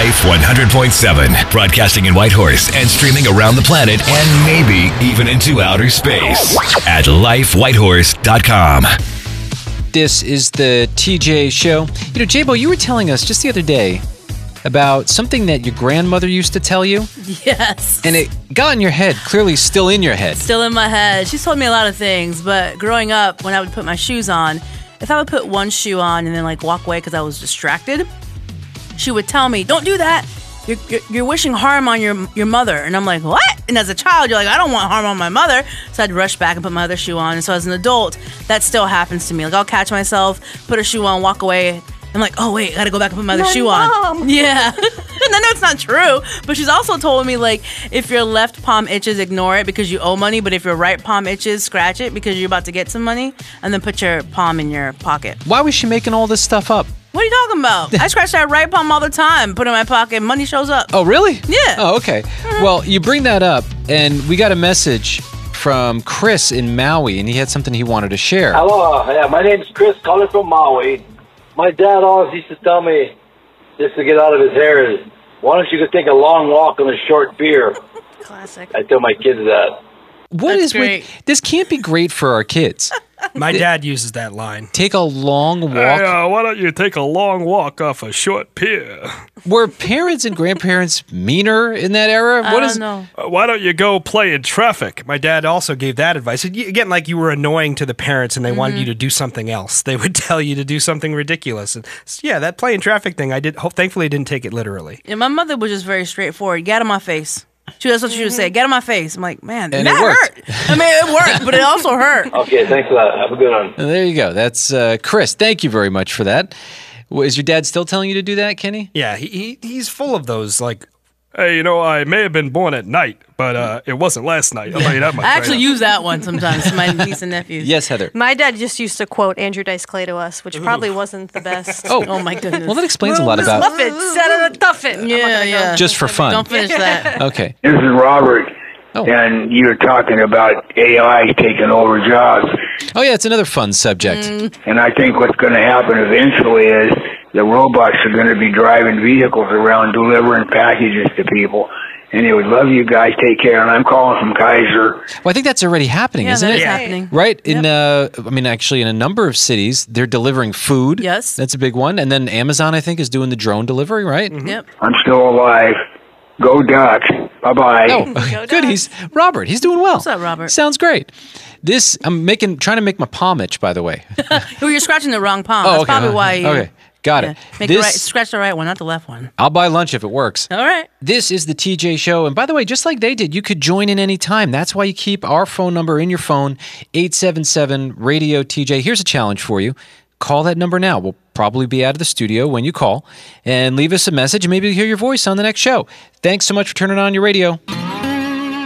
Life 100.7, broadcasting in Whitehorse and streaming around the planet and maybe even into outer space at lifewhitehorse.com. This is the TJ Show. You know, J-Bo, you were telling us just the other day about something that your grandmother used to tell you. Yes. And it got in your head, clearly still in your head. Still in my head. She's told me a lot of things, but growing up, when I would put my shoes on, if I would put one shoe on and then like walk away because I was distracted, she would tell me, "Don't do that. You're wishing harm on your mother." And I'm like, "What?" And as a child, you're like, "I don't want harm on my mother." So I'd rush back and put my other shoe on. And so as an adult, that still happens to me. Like I'll catch myself, put a shoe on, walk away. I'm like, "Oh wait, I gotta go back and put my other shoe on." Yeah. And I know it's not true, but she's also told me, like, if your left palm itches, ignore it because you owe money, but if your right palm itches, scratch it because you're about to get some money, and then put your palm in your pocket. Why was she making all this stuff up? What are you talking about? I scratch that right palm all the time, put it in my pocket, money shows up. Oh, really? Yeah. Oh, okay. Well, you bring that up, and we got a message from Chris in Maui, and he had something he wanted to share. Hello, yeah, my name's Chris, calling from Maui. My dad always used to tell me, just to get out of his hair, is, why don't you go take a long walk on a short beer? Classic. I tell my kids that. What That's is great. this can't be great for our kids. My dad uses that line. Take a long walk. Why don't you take a long walk off a short pier? Were parents and grandparents meaner in that era? I don't know. Why don't you go play in traffic? My dad also gave that advice. Again, like you were annoying to the parents and they wanted you to do something else. They would tell you to do something ridiculous. And yeah, that play in traffic thing, I did. Thankfully, I didn't take it literally. Yeah, my mother was just very straightforward. Get out of my face. That's what she would say. Get out of my face. I'm like, man, And that it worked. hurt. I mean, it worked, but it also hurt. Okay, thanks for that. Have a good one. There you go. That's Chris. Thank you very much for that. Is your dad still telling you to do that, Kenny? Yeah, he's full of those, like, hey, you know, I may have been born at night, but it wasn't last night. I'll tell you that much. I actually use that one sometimes to my niece and nephews. Yes, Heather. My dad just used to quote Andrew Dice Clay to us, which probably wasn't the best. Oh my goodness. Well, that explains a lot about Muffet, Senator Tuffin. Yeah. just for fun. Don't finish that. Okay. This is Robert, Oh. and you're talking about AI taking over jobs. Oh, yeah, it's another fun subject. And I think what's going to happen eventually is the robots are going to be driving vehicles around delivering packages to people. And they would love you guys. Take care. And I'm calling from Kaiser. Well, I think that's already happening, Yeah, isn't that it? is happening. Right? In actually, in a number of cities, they're delivering food. Yes. That's a big one. And then Amazon, I think, is doing the drone delivery, right? Yep. I'm still alive. Go Ducks. Bye-bye. Oh, okay. Good. He's Robert. He's doing well. What's up, Robert? Sounds great. This I'm trying to make my palm itch. By the way. Well, you're scratching the wrong palm. Oh, That's okay. probably why you... Okay, got it. Make the right, scratch the right one, not the left one. I'll buy lunch if it works. All right. This is the TJ Show. And by the way, just like they did, you could join in any time. That's why you keep our phone number in your phone, 877-RADIO-TJ. Here's a challenge for you. Call that number now. We'll probably be out of the studio when you call. And leave us a message, and maybe we'll hear your voice on the next show. Thanks so much for turning on your radio.